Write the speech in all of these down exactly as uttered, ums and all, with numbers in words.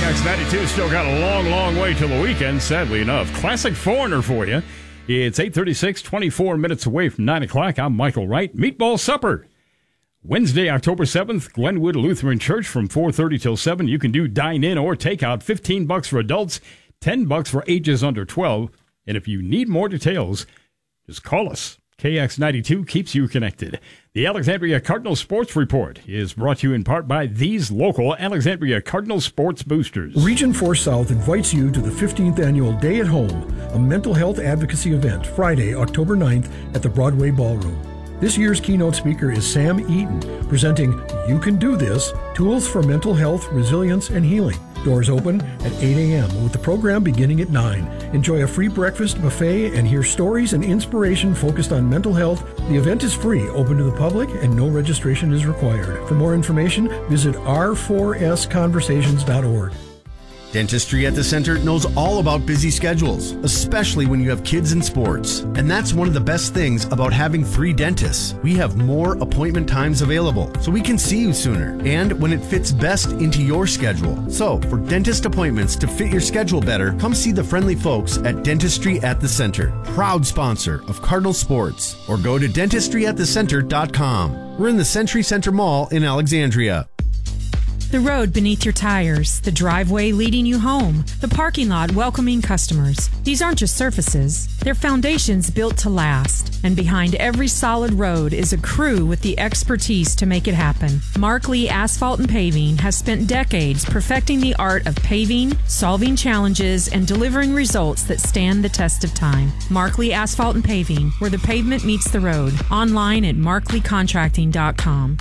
X ninety-two still got a long, long way till the weekend, sadly enough. Classic Foreigner for you. It's eight thirty-six, twenty-four minutes away from nine o'clock. I'm Michael Wright. Meatball Supper. Wednesday, October seventh, Glenwood Lutheran Church from four thirty till seven. You can do dine-in or takeout. fifteen bucks for adults, ten bucks for ages under twelve. And if you need more details, just call us. K X ninety-two keeps you connected. The Alexandria Cardinal Sports Report is brought to you in part by these local Alexandria Cardinal Sports Boosters. Region four South invites you to the fifteenth Annual Day at Home, a mental health advocacy event, Friday, October ninth at the Broadway Ballroom. This year's keynote speaker is Sam Eaton, presenting You Can Do This, Tools for Mental Health, Resilience, and Healing. Doors open at eight a.m. with the program beginning at nine. Enjoy a free breakfast buffet and hear stories and inspiration focused on mental health. The event is free, open to the public, and no registration is required. For more information, visit r four s conversations dot org. Dentistry at the Center knows all about busy schedules, especially when you have kids in sports. And that's one of the best things about having three dentists. We have more appointment times available, so we can see you sooner and when it fits best into your schedule. So, for dentist appointments to fit your schedule better, come see the friendly folks at Dentistry at the Center, proud sponsor of Cardinal Sports, or go to dentistry at the center dot com. We're in the Century Center Mall in Alexandria. The road beneath your tires, the driveway leading you home, the parking lot welcoming customers. These aren't just surfaces, they're foundations built to last. And behind every solid road is a crew with the expertise to make it happen. Mark Lee Asphalt and Paving has spent decades perfecting the art of paving, solving challenges, and delivering results that stand the test of time. Mark Lee Asphalt and Paving, where the pavement meets the road. Online at mark lee contracting dot com.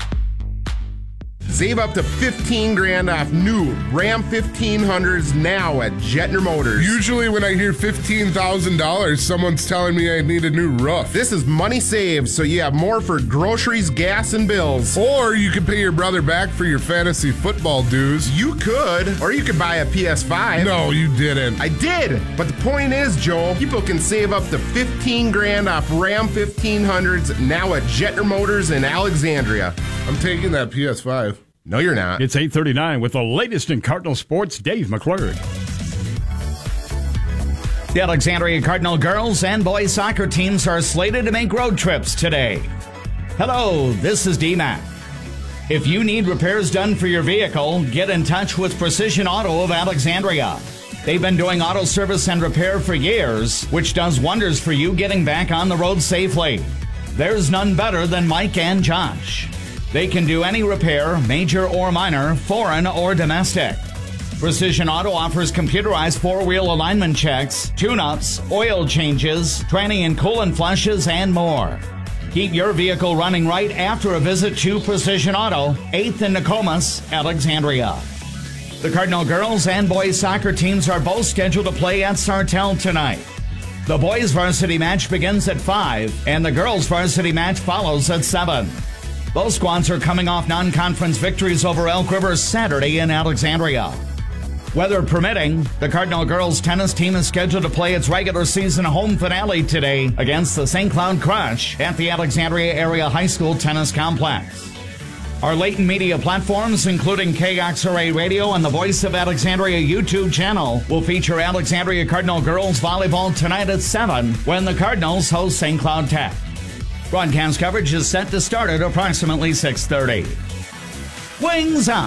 Save up to fifteen grand off new Ram fifteen hundreds now at Jetner Motors. Usually when I hear fifteen thousand dollars, someone's telling me I need a new roof. This is money saved, so you have more for groceries, gas, and bills. Or you could pay your brother back for your fantasy football dues. You could, or you could buy a P S five. No, you didn't. I did, but the point is, Joe, people can save up to fifteen grand off Ram fifteen hundreds now at Jetner Motors in Alexandria. I'm taking that P S five. No, you're not. It's eight thirty-nine with the latest in Cardinal sports. Dave McClurg. The Alexandria Cardinal girls and boys soccer teams are slated to make road trips today. Hello, this is D-Mac. If you need repairs done for your vehicle, get in touch with Precision Auto of Alexandria. They've been doing auto service and repair for years, which does wonders for you getting back on the road safely. There's none better than Mike and Josh. They can do any repair, major or minor, foreign or domestic. Precision Auto offers computerized four-wheel alignment checks, tune-ups, oil changes, tranny and coolant flushes, and more. Keep your vehicle running right after a visit to Precision Auto, eighth and Nokomis, Alexandria. The Cardinal girls and boys soccer teams are both scheduled to play at Sartell tonight. The boys varsity match begins at five, and the girls varsity match follows at seven. Both squads are coming off non-conference victories over Elk River Saturday in Alexandria. Weather permitting, the Cardinal girls tennis team is scheduled to play its regular season home finale today against the Saint Cloud Crush at the Alexandria Area High School Tennis Complex. Our latent media platforms, including K X R A Radio and the Voice of Alexandria YouTube channel, will feature Alexandria Cardinal girls volleyball tonight at seven when the Cardinals host Saint Cloud Tech. Broadcast coverage is set to start at approximately six thirty. Wings up!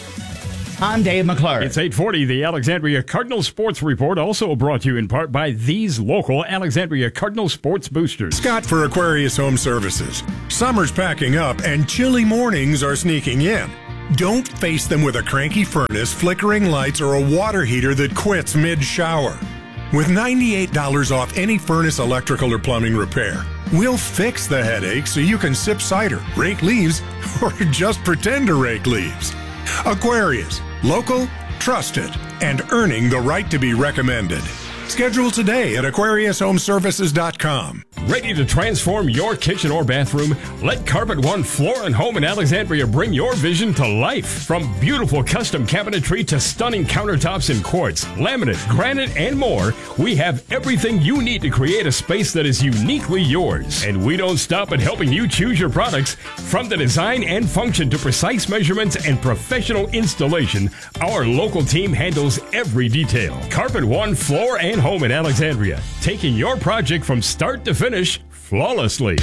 I'm Dave McClure. It's eight forty. The Alexandria Cardinal Sports Report, also brought to you in part by these local Alexandria Cardinal Sports Boosters. Scott for Aquarius Home Services. Summer's packing up and chilly mornings are sneaking in. Don't face them with a cranky furnace, flickering lights, or a water heater that quits mid-shower. With ninety-eight dollars off any furnace, electrical, or plumbing repair, we'll fix the headache so you can sip cider, rake leaves, or just pretend to rake leaves. Aquarius, local, trusted, and earning the right to be recommended. Schedule today at aquarius home services dot com. Ready to transform your kitchen or bathroom? Let Carpet One Floor and Home in Alexandria bring your vision to life. From beautiful custom cabinetry to stunning countertops in quartz, laminate, granite, and more, we have everything you need to create a space that is uniquely yours. And we don't stop at helping you choose your products. From the design and function to precise measurements and professional installation, our local team handles every detail. Carpet One Floor and Home in Alexandria, taking your project from start to finish flawlessly.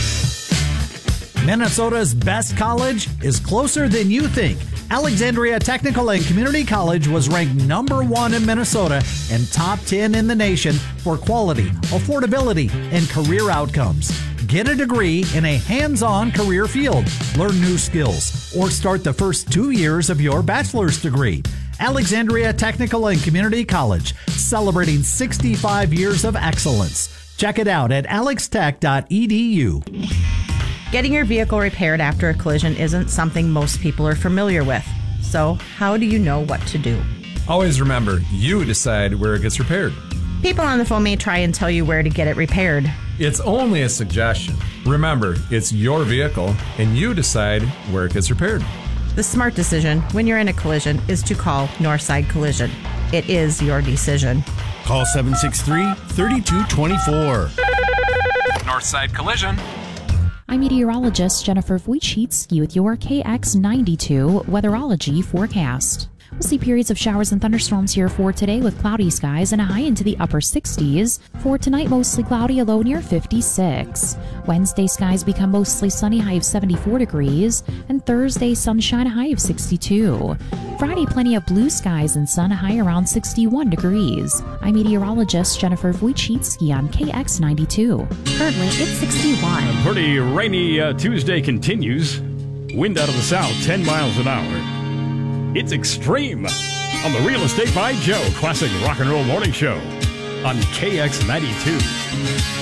Minnesota's best college is closer than you think. Alexandria Technical and Community College was ranked number one in Minnesota and top ten in the nation for quality, affordability, and career outcomes. Get a degree in a hands-on career field, learn new skills, or start the first two years of your bachelor's degree. Alexandria Technical and Community College, celebrating sixty-five years of excellence. Check it out at alex tech dot e d u. Getting your vehicle repaired after a collision isn't something most people are familiar with. So, how do you know what to do? Always remember, you decide where it gets repaired. People on the phone may try and tell you where to get it repaired. It's only a suggestion. Remember, it's your vehicle, and you decide where it gets repaired. The smart decision when you're in a collision is to call Northside Collision. It is your decision. Call seven six three, three two two four. Northside Collision. I'm meteorologist Jennifer Wojcicki with your K X ninety-two weatherology forecast. We'll see periods of showers and thunderstorms here for today with cloudy skies and a high into the upper sixties. For tonight, mostly cloudy, a low near fifty-six. Wednesday, skies become mostly sunny, high of seventy-four degrees. And Thursday, sunshine, a high of sixty-two. Friday, plenty of blue skies and sun, a high around sixty-one degrees. I'm meteorologist Jennifer Wojcicki on K X ninety-two. Currently, it's sixty-one. A pretty rainy uh, Tuesday continues. Wind out of the south, ten miles an hour. It's Extreme on the Real Estate by Joe Classic Rock and Roll Morning Show on K X ninety-two.